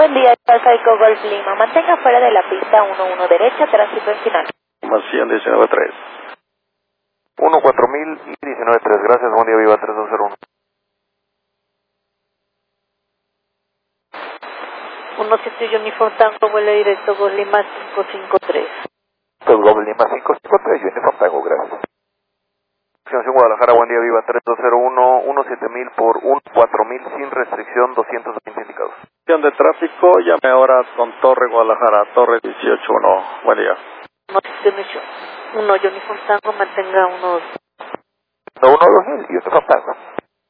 Buen día, Alfa Eco Golf Lima. Mantenga fuera de la pista 11 derecha, tránsito en final. Más 100, 19-3. 14000 y 19-3. Gracias, buen día, Viva 3201. 17 Uniform Tango, vuelo directo Golf Lima 553. Golf Lima 553, Uniform Tango, gracias. Acción Guadalajara, buen día, Viva 3201, 17000 por 14000 sin restricción, 220 indicados. Acción de tráfico, llame ahora con Torre Guadalajara, Torre 181. Buen día. 1 Uniform Tango, mantenga unos... 12000 y Uniform Tango.